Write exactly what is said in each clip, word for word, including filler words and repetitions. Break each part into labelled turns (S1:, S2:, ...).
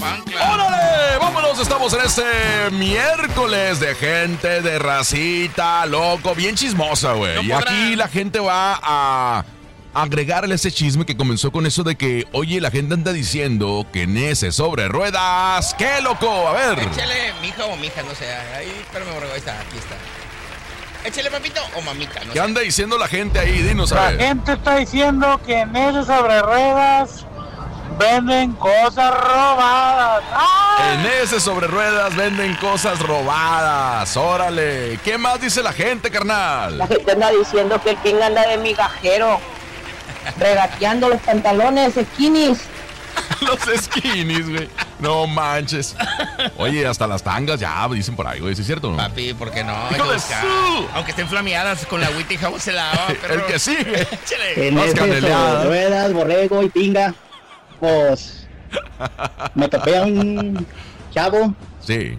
S1: fan club.
S2: ¡Órale! ¡Vámonos! Estamos en este miércoles de gente, de racita, loco, bien chismosa, güey. No y podrán. Aquí la gente va a agregarle ese chisme que comenzó con eso de que, oye, la gente anda diciendo que en ese sobre ruedas. ¿Qué, loco? A ver.
S1: Échale, mija o mija, no sé. Ahí, espérame, borrego, ahí está, aquí está. Échale, papito o mamita, no
S2: ¿Qué
S1: sé.
S2: anda diciendo la gente ahí? Dinos, a ver.
S3: La gente está diciendo que en ese sobre ruedas venden cosas robadas. ¡Ah!
S2: En ese sobre ruedas venden cosas robadas. Órale. ¿Qué más dice la gente, carnal?
S4: La gente anda diciendo que el King anda de migajero, regateando los pantalones, skinnies.
S2: Los skinnies, güey. No manches. Oye, hasta las tangas ya dicen por ahí, güey. ¿Sí es cierto o no?
S1: Papi, ¿por qué no?
S2: ¡Hijo de su!
S1: Aunque estén flameadas con la agüita y jabón se lava, pero...
S2: El que sigue.
S1: Échale.
S5: En ese sobre ruedas, borrego y pinga, pues me topé a un chavo
S2: Sí.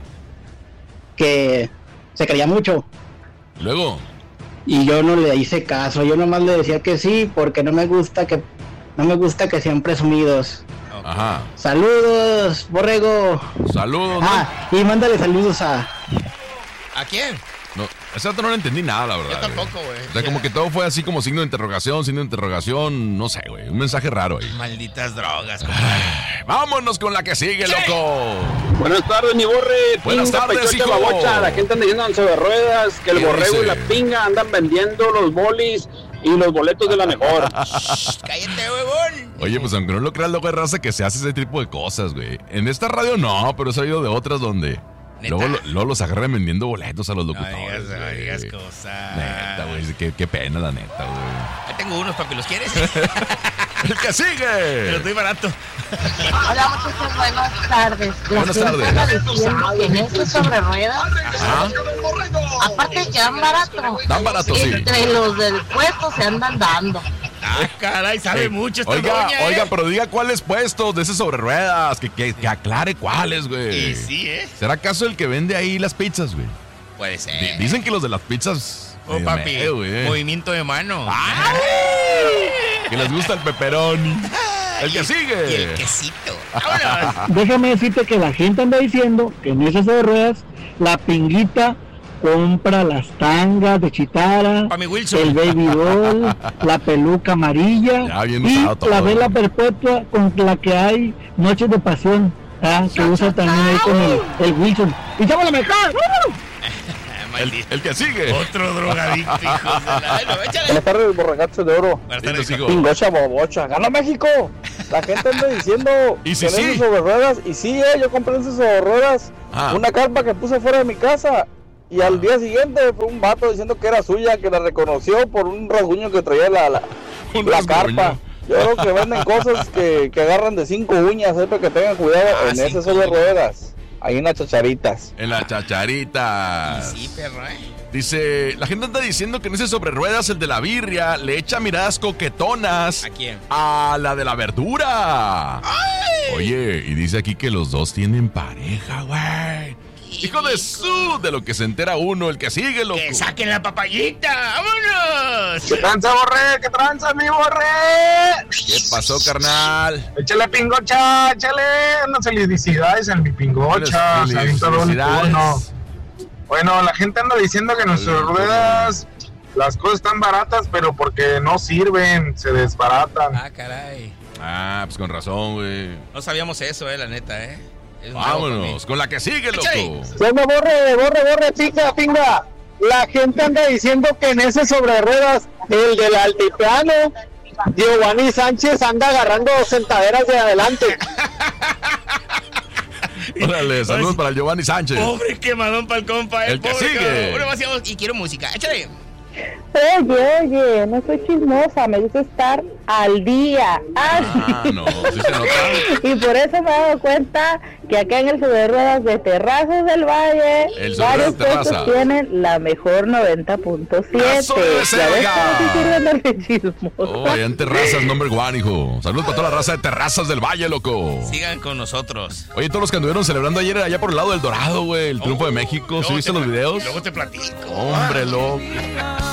S5: que se creía mucho.
S2: Luego.
S5: Y yo no le hice caso, yo nomás le decía que sí, porque no me gusta que no me gusta que sean presumidos.
S2: Ajá.
S5: Saludos, borrego.
S2: Saludos.
S5: Ah, y mándale saludos a...
S1: ¿A quién?
S2: No, esa no le entendí nada, la verdad.
S1: Yo tampoco, güey.
S2: O sea, como que todo fue así como signo de interrogación, signo de interrogación, no sé, güey. Un mensaje raro ahí.
S1: Malditas drogas, compadre.
S2: Vámonos con la que sigue, loco.
S6: Buenas tardes, mi borre.
S2: Buenas
S6: Pinga,
S2: tardes,
S6: pechocha,
S2: hijo.
S6: babocha. La gente anda diciendo sobre ruedas que el
S2: ¿Qué
S6: borrego
S2: dice?
S6: y la pinga andan vendiendo los bolis y los boletos de la mejor.
S1: Cállate, huevón.
S2: Oye, pues aunque no lo creas, loco, de raza que se hace ese tipo de cosas, güey. En esta radio no, pero he sabido de otras donde... Luego, lo- luego los agarran vendiendo boletos a los
S1: No
S2: locutores.
S1: digas, no
S2: güey.
S1: digas cosas.
S2: Neta, güey. Qué, qué pena, la neta, güey.
S1: Ahí tengo unos, papi, ¿los quieres?
S2: ¡El que
S1: Te
S2: sigue!
S1: los doy barato.
S4: Hola, muchachos, buenas tardes. La
S2: Buenas
S4: gente
S2: tardes.
S4: anda diciendo que en ese sobre ruedas,
S2: Ajá.
S4: aparte de que dan barato,
S2: Dan barato, sí.
S4: entre los del puesto se andan dando.
S1: Ah, caray, sabe
S2: Eh,
S1: mucho esta
S2: Oiga,
S1: doña,
S2: oiga,
S1: ¿eh?
S2: pero diga cuáles puestos de ese sobre ruedas. Que, que, que aclare cuáles, güey.
S1: Y sí, ¿eh?
S2: ¿Será acaso el que vende ahí las pizzas, güey?
S1: Puede ser.
S2: Di- Dicen que los de las pizzas...
S1: Oh,
S2: medio
S1: papi,
S2: medio, güey.
S1: movimiento de mano.
S2: ¡Ay! Que les gusta el pepperoni. El que
S1: Y
S2: sigue.
S1: el quesito. Vámonos.
S5: Déjame decirte que la gente anda diciendo que en ese sobre ruedas la pinguita compra las tangas de Chitara,
S1: Pa' mi Wilson.
S5: el baby doll, la peluca amarilla
S2: Ya bien
S5: y
S2: usado todo.
S5: la vela perpetua con la que hay noches de pasión, ah, que usa también ahí con el, el Wilson. ¡Y somos la mejor! ¡Uh!
S2: El, el que sigue.
S1: Otro drogadicto, hijos de la... Bueno, échale.
S6: Buenas tardes, borregatos de oro.
S1: Buenas
S2: Dinos,
S1: tardes,
S2: hijo.
S6: Pingocha, babocha. ¡Gana México! La gente anda diciendo
S2: Y sí,
S6: que en
S2: sí.
S6: esos sobre ruedas. Y sí, eh, yo compré esos sobre ruedas.
S2: Ah.
S6: Una carpa que puse fuera de mi casa. Y al día siguiente fue un vato diciendo que era suya, que la reconoció por un rasguño que traía la, la,
S2: Un
S6: la
S2: rasguño.
S6: carpa. Yo creo que venden cosas que, que agarran de cinco uñas, eh, para que tengan cuidado
S1: Ah,
S6: en ese
S1: cinco
S6: sobre
S1: uñas.
S6: ruedas. Ahí en las chacharitas.
S2: En la chacharita.
S1: Sí, perro, ¿eh?
S2: Dice, la gente anda diciendo que en ese sobre ruedas, el de la birria, le echa miradas coquetonas
S1: ¿A quién?
S2: a la de la verdura. Oye, y dice aquí que los dos tienen pareja, güey. Hijo de su, de lo que se entera uno, el que sigue, loco.
S1: ¡Que saquen la papayita! ¡Vámonos!
S6: ¿Qué tranza, borré? ¿Qué tranza, mi borré?
S2: ¿Qué pasó, carnal?
S6: Échale pingocha, échale unas felicidades en mi pingocha.
S2: Felicidades.
S6: Se aventó el uno. Bueno, la gente anda diciendo que nuestras ruedas, las cosas están baratas, pero porque no sirven, se desbaratan.
S1: Ah, caray.
S2: Ah, pues con razón, güey.
S1: No sabíamos eso, eh, la neta, eh. Es nuevo para mí.
S2: Vámonos, con la que sigue,
S1: Échale.
S2: loco.
S6: Se me borre, borre, borre, pinga, pinga. La gente anda diciendo que en ese sobre ruedas, el del altiplano, Giovanni Sánchez anda agarrando sentaderas de adelante.
S2: Órale, saludos para el Giovanni Sánchez.
S1: Pobre quemadón para el compa, eh.
S2: El que
S1: pobre
S2: sigue.
S1: cabrón. Uno más y- y quiero música. Échale.
S4: Oye, oye, no soy chismosa, me gusta estar al día.
S2: Ah, no, sí se nota.
S4: Y por eso me he dado cuenta que acá en el sobre ruedas de Terrazas del Valle,
S2: El sobre
S4: varios
S2: ruedas
S4: puestos
S2: Terraza.
S4: tienen la mejor noventa punto siete.
S2: ¡Eso debe ser,
S4: Ya ves
S2: oiga!
S4: cómo sí sirven de chismosa.
S2: Oh, allá en Terrazas, number one, hijo. Saludos para toda la raza de Terrazas del Valle, loco.
S1: Sigan con nosotros.
S2: Oye, todos los que anduvieron celebrando ayer allá por el lado del Dorado, güey, el triunfo de México. ¿Sí
S1: Luego
S2: viste
S1: te
S2: los
S1: pla-
S2: videos?
S1: Luego te platico.
S2: Hombre, loco.